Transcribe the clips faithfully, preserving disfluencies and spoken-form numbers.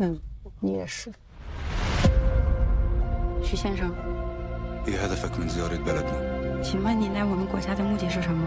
嗯，你也是。 徐先生， إيه هدفك من زيارة بلدنا؟ 请问你来我们国家的目的是什么？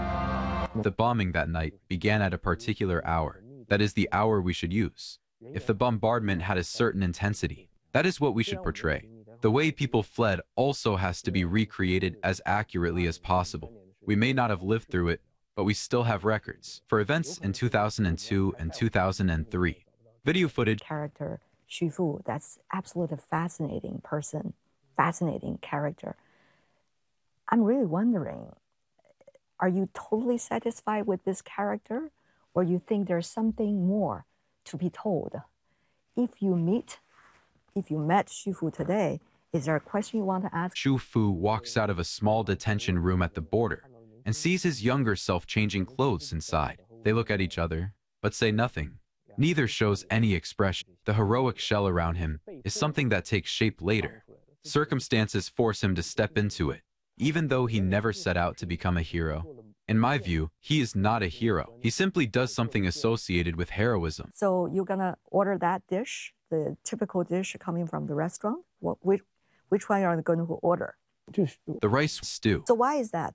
The bombing that night began at a particular hour. That is the hour we should use. If the bombardment had a certain intensity, that is what we should portray. The way people fled also has to be recreated as accurately as possible. We may not have lived through it, but we still have records. For events in two thousand two and two thousand three, video footage. Character Xu Fu, that's absolutely fascinating person, fascinating character. I'm really wondering, are you totally satisfied with this character, or you think there's something more to be told? If you meet, if you met Xu Fu today, is there a question you want to ask? Xu Fu walks out of a small detention room at the border and sees his younger self changing clothes inside. They look at each other, but say nothing. Neither shows any expression. The heroic shell around him is something that takes shape later. Circumstances force him to step into it, even though he never set out to become a hero. In my view, he is not a hero. He simply does something associated with heroism. So you're gonna order that dish, the typical dish coming from the restaurant? What, which, which one are you going to order? The rice stew. So why is that?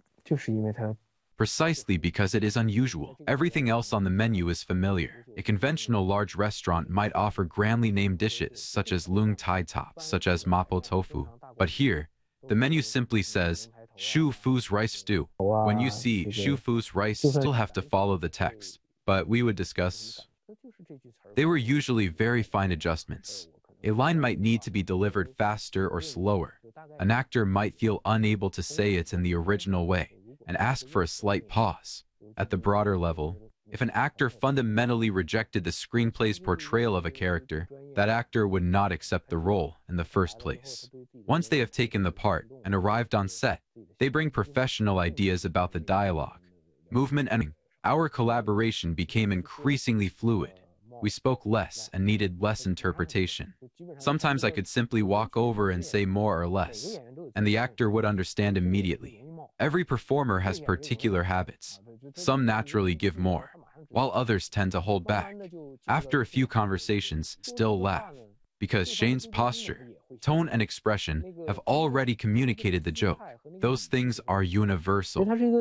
Precisely because it is unusual. Everything else on the menu is familiar. A conventional large restaurant might offer grandly named dishes such as lung tai top, such as mapo tofu. But here, the menu simply says, Xu Fu's rice stew. When you see Xu Fu's rice, you still have to follow the text. But we would discuss. They were usually very fine adjustments. A line might need to be delivered faster or slower. An actor might feel unable to say it in the original way and ask for a slight pause. At the broader level, if an actor fundamentally rejected the screenplay's portrayal of a character, that actor would not accept the role in the first place. Once they have taken the part and arrived on set, they bring professional ideas about the dialogue, movement, and our collaboration became increasingly fluid. We spoke less and needed less interpretation. Sometimes I could simply walk over and say more or less, and the actor would understand immediately. Every performer has particular habits. Some naturally give more, while others tend to hold back. After a few conversations, still laugh, because Shane's posture, tone, and expression have already communicated the joke. Those things are universal.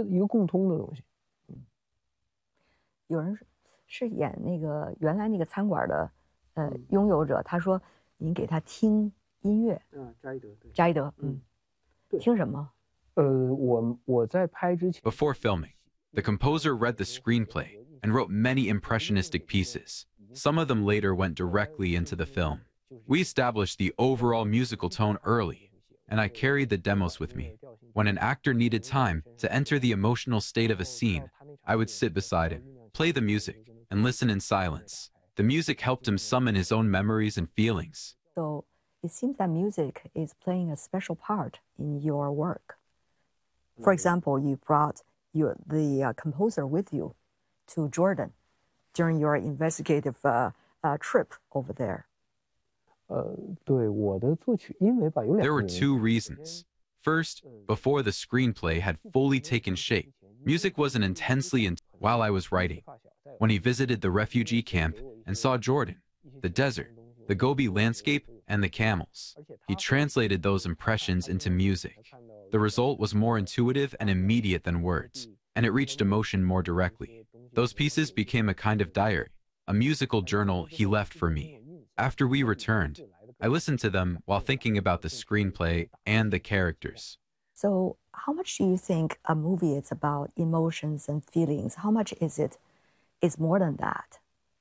有人是演那个原来那个餐馆的呃拥有者，他说您给他听音乐，嗯，扎伊德，扎伊德，嗯，听什么？ Before filming, the composer read the screenplay and wrote many impressionistic pieces. Some of them later went directly into the film. We established the overall musical tone early, and I carried the demos with me. When an actor needed time to enter the emotional state of a scene, I would sit beside him, play the music, and listen in silence. The music helped him summon his own memories and feelings. So it seems that music is playing a special part in your work. For example, you brought your, the uh, composer with you to Jordan during your investigative uh, uh, trip over there. There were two reasons. First, before the screenplay had fully taken shape, music wasn't intensely in while I was writing. When he visited the refugee camp and saw Jordan, the desert, the Gobi landscape, and the camels, he translated those impressions into music. The result was more intuitive and immediate than words, and it reached emotion more directly. Those pieces became a kind of diary, a musical journal he left for me. After we returned, I listened to them while thinking about the screenplay and the characters. So how much do you think a movie is about emotions and feelings? How much is it is more than that?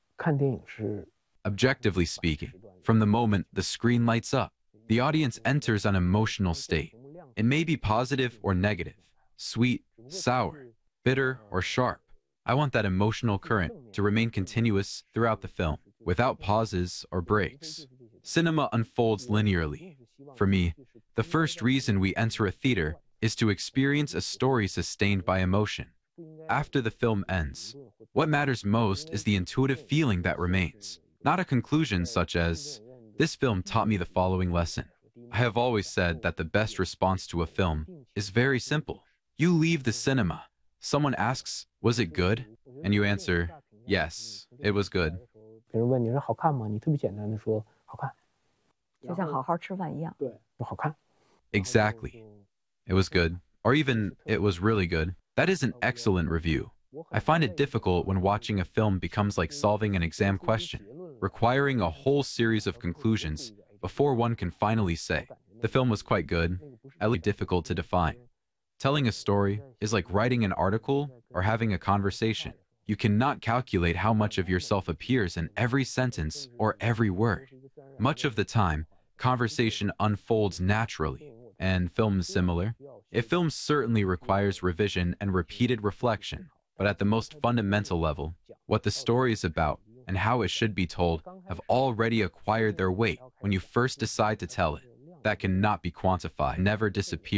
Objectively speaking, from the moment the screen lights up, the audience enters an emotional state. It may be positive or negative, sweet, sour, bitter, or sharp. I want that emotional current to remain continuous throughout the film, without pauses or breaks. Cinema unfolds linearly. For me, the first reason we enter a theater is to experience a story sustained by emotion. After the film ends, what matters most is the intuitive feeling that remains, not a conclusion such as, this film taught me the following lesson. I have always said that the best response to a film is very simple. You leave the cinema. Someone asks, was it good? And you answer, yes, it was good. 别人问你说好看吗？你特别简单的说好看， 就像好好吃饭一样。 对，说好看。 Exactly. It was good. Or even, it was really good. That is an excellent review. I find it difficult when watching a film becomes like solving an exam question, requiring a whole series of conclusions before one can finally say, the film was quite good, at least difficult to define. Telling a story is like writing an article or having a conversation. You cannot calculate how much of yourself appears in every sentence or every word. Much of the time, conversation unfolds naturally, and film is similar. A film certainly requires revision and repeated reflection, but at the most fundamental level, what the story is about and how it should be told have already acquired their weight when you first decide to tell it. That cannot be quantified, never disappear.